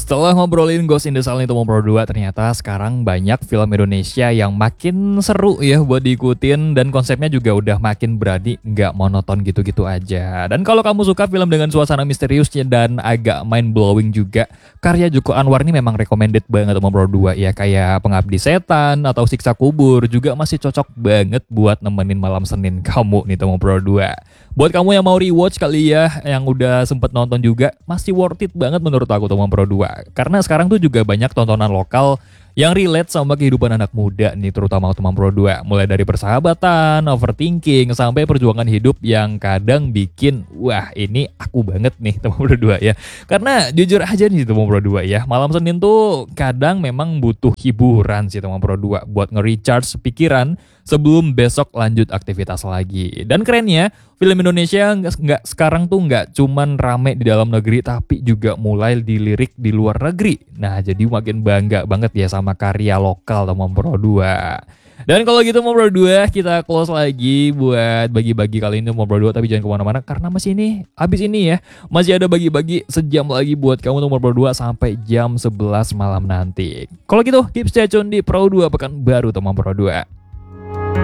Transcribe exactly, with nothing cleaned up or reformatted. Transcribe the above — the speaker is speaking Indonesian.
Setelah ngobrolin Ghost in the Shell itu Pro dua, ternyata sekarang banyak film Indonesia yang makin seru ya buat diikutin, dan konsepnya juga udah makin berani, nggak monoton gitu-gitu aja. Dan kalau kamu suka film dengan suasana misteriusnya dan agak mind blowing juga, karya Joko Anwar ini memang recommended banget sama Pro dua ya, kayak Pengabdi Setan atau Siksa Kubur juga masih cocok banget buat nemenin malam Senin kamu nih Tomo Pro dua. Buat kamu yang mau rewatch kali ya, yang udah sempet nonton juga, masih worth it banget menurut aku Tomo Pro dua. Karena sekarang tuh juga banyak tontonan lokal yang relate sama kehidupan anak muda nih, terutama Tomo Pro dua. Mulai dari persahabatan, overthinking, sampai perjuangan hidup yang kadang bikin, wah ini aku banget nih Tomo Pro dua ya. Karena jujur aja nih Tomo Pro dua ya, malam Senin tuh kadang memang butuh hiburan sih Tomo Pro dua buat nge-recharge pikiran sebelum besok lanjut aktivitas lagi. Dan kerennya, film Indonesia nggak sekarang tuh nggak cuman rame di dalam negeri, tapi juga mulai dilirik di luar negeri. Nah, jadi makin bangga banget ya sama karya lokal Tomo Pro dua. Dan kalau gitu Tomo Pro dua, kita close lagi buat bagi-bagi kali ini Tomo Pro dua, tapi jangan kemana-mana karena masih ini, abis ini ya, masih ada bagi-bagi sejam lagi buat kamu Tomo Pro dua sampai jam sebelas malam nanti. Kalau gitu, keep stay tune di Pro dua Pekan Baru Tomo Pro dua.